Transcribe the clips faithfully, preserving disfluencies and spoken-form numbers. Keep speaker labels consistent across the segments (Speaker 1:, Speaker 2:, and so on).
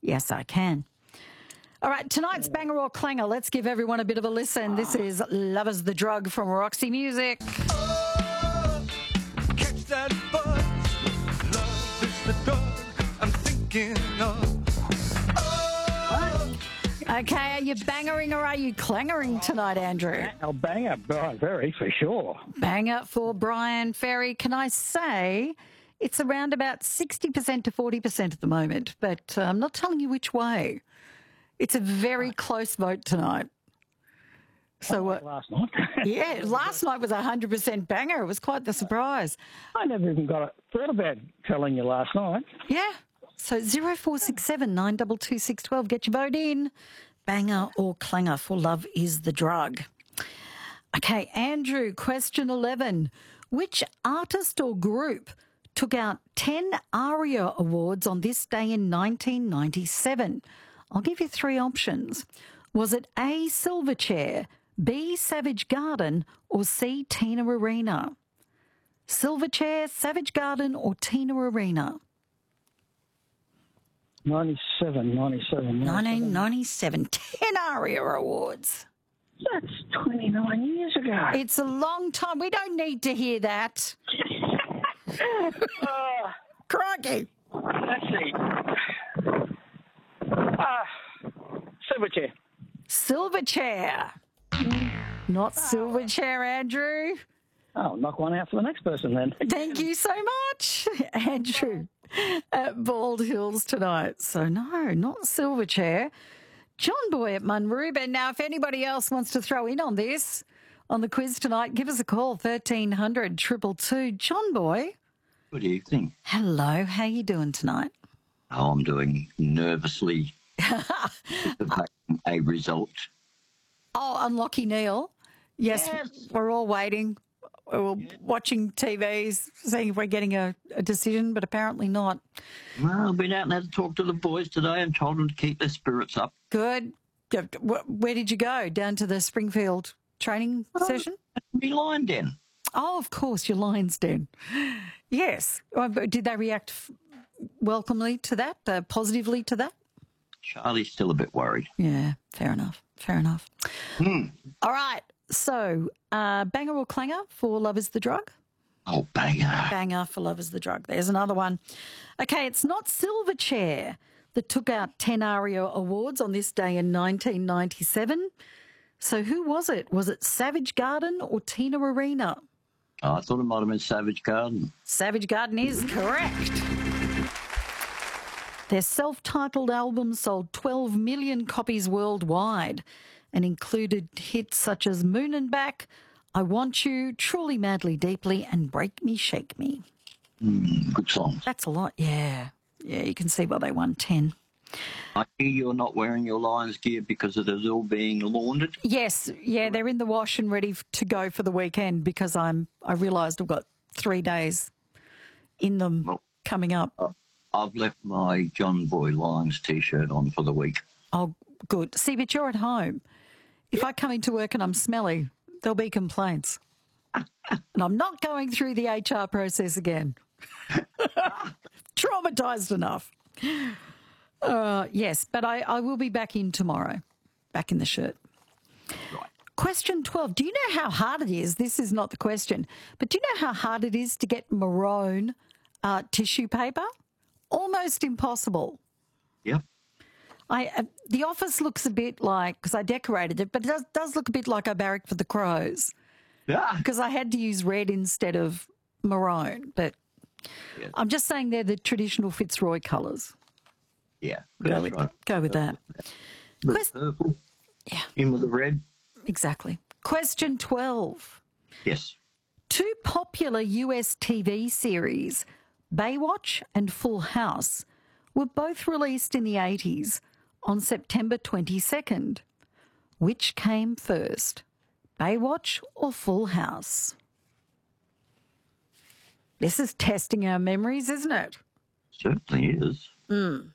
Speaker 1: Yes, I can. All right, tonight's Banger or Clanger. Let's give everyone a bit of a listen. This is Love is the Drug from Roxy Music.
Speaker 2: Oh, catch that buzz. Love is the drug I'm thinking of. Oh.
Speaker 1: Okay, are you bangering or are you clangering tonight, Andrew?
Speaker 3: I'll bang up Brian Ferry for sure.
Speaker 1: Banger for Brian Ferry. Can I say it's around about sixty percent to forty percent at the moment, but uh, I'm not telling you which way. It's a very close vote tonight. So uh,
Speaker 3: Last night.
Speaker 1: yeah, last night was a one hundred percent banger. It was quite the surprise.
Speaker 3: I never even got a thought about telling you last night.
Speaker 1: Yeah. So zero four six seven nine two two six one two. Get your vote in. Banger or clanger for Love is the Drug. Okay, Andrew, question eleven. Which artist or group took out ten ARIA awards on this day in nineteen ninety-seven? I'll give you three options. Was it A, Silverchair, B, Savage Garden, or C, Tina Arena? Silverchair, Savage Garden, or Tina Arena?
Speaker 3: ninety-seven, ninety-seven.
Speaker 1: nineteen ninety-seven, ten ARIA awards.
Speaker 3: That's twenty-nine years ago.
Speaker 1: It's a long time. We don't need to hear that.
Speaker 3: uh,
Speaker 1: Crikey.
Speaker 3: let's see. Uh, Silverchair.
Speaker 1: Silverchair. Not Silverchair, Andrew.
Speaker 3: Oh, knock one out for the next person then.
Speaker 1: Thank you so much, Andrew, at Bald Hills tonight. So, no, not Silverchair. John Boy at Munrooba. Now, if anybody else wants to throw in on this, on the quiz tonight, give us a call, thirteen hundred, two two two. John Boy.
Speaker 4: Good evening.
Speaker 1: Hello, how you doing tonight?
Speaker 4: Oh, I'm doing nervously a result.
Speaker 1: Oh, unlucky Neil. Yes,
Speaker 4: Yes.
Speaker 1: we're all waiting. We're watching T Vs, seeing if we're getting a, a decision, but apparently not.
Speaker 4: Well, I've been out and had to talk to the boys today and told them to keep their spirits up.
Speaker 1: Good. Where did you go? Down to the Springfield training session?
Speaker 4: Be lying den.
Speaker 1: Oh, of course, your Lions Den. Yes. Oh, but did they react f- welcomely to that, uh, positively to that?
Speaker 4: Charlie's still a bit worried.
Speaker 1: Yeah, fair enough. Fair enough.
Speaker 4: Hmm.
Speaker 1: All right. So, uh, banger or clanger for Love is the Drug?
Speaker 4: Oh, banger.
Speaker 1: Banger for Love is the Drug. There's another one. Okay, it's not Silverchair that took out ten ARIA awards on this day in nineteen ninety-seven. So who was it? Was it Savage Garden or Tina Arena?
Speaker 4: Oh, I thought it might have been Savage Garden.
Speaker 1: Savage Garden is correct. Their self-titled album sold twelve million copies worldwide and included hits such as Moon and Back, I Want You, Truly Madly Deeply, and Break Me, Shake Me.
Speaker 4: Mm, good songs.
Speaker 1: That's a lot, yeah. Yeah, you can see why they won ten.
Speaker 4: I hear you're not wearing your Lions gear because it is all being laundered.
Speaker 1: Yes, yeah, they're in the wash and ready f- to go for the weekend because I'm. I realised I've got three days in them
Speaker 4: Well,
Speaker 1: coming up.
Speaker 4: uh, I've left my John Boy Lions T-shirt on for the week.
Speaker 1: Oh, good. See, but you're at home. If I come into work and I'm smelly, there'll be complaints. And I'm not going through the H R process again. Traumatised enough. Uh, yes, but I, I will be back in tomorrow, back in the shirt.
Speaker 4: Right.
Speaker 1: Question twelve. Do you know how hard it is? This is not the question, but do you know how hard it is to get maroon uh, tissue paper? Almost impossible.
Speaker 4: Yep.
Speaker 1: I uh, the office looks a bit like, because I decorated it, but it does, does look a bit like I barracked for the crows
Speaker 4: Yeah.
Speaker 1: because I had to use red instead of maroon. But
Speaker 4: Yeah.
Speaker 1: I'm just saying they're the traditional Fitzroy colours.
Speaker 4: Yeah.
Speaker 1: Go
Speaker 4: That's
Speaker 1: with,
Speaker 4: right.
Speaker 1: go with that.
Speaker 4: The
Speaker 1: Quest-
Speaker 4: purple.
Speaker 1: Yeah.
Speaker 4: In with the red.
Speaker 1: Exactly. Question twelve.
Speaker 4: Yes.
Speaker 1: Two popular U S T V series, Baywatch and Full House, were both released in the eighties on September twenty-second. Which came first, Baywatch or Full House? This is testing our memories, isn't it?
Speaker 4: Certainly is.
Speaker 1: Mm.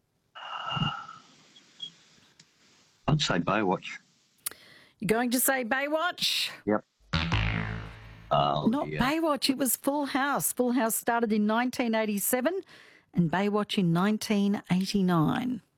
Speaker 4: I'd say Baywatch.
Speaker 1: You're going to say Baywatch?
Speaker 4: Yep. Oh,
Speaker 1: Not
Speaker 4: dear.
Speaker 1: Baywatch, it was Full House. Full House started in nineteen eighty-seven and Baywatch in nineteen eighty-nine.